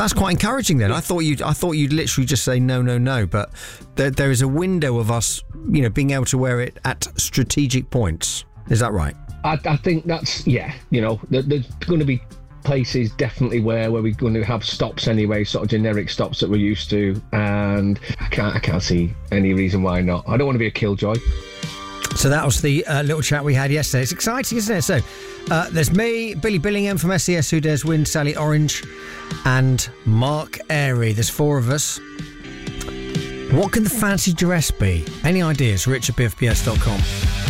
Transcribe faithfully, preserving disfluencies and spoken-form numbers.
That's quite encouraging then. I thought you'd, I thought you'd literally just say no, no, no, but there, there is a window of us, you know, being able to wear it at strategic points. Is that right? I, I think that's, yeah, you know, there, there's going to be places definitely where, where we're going to have stops anyway, sort of generic stops that we're used to, and I can't, I can't see any reason why not. I don't want to be a killjoy. So that was the uh, little chat we had yesterday. It's exciting, isn't it? So uh, there's me, Billy Billingham from S E S Who Dares Win, Sally Orange, and Mark Airy. There's four of us. What can the fancy dress be? Any ideas? Rich at B F B S dot com.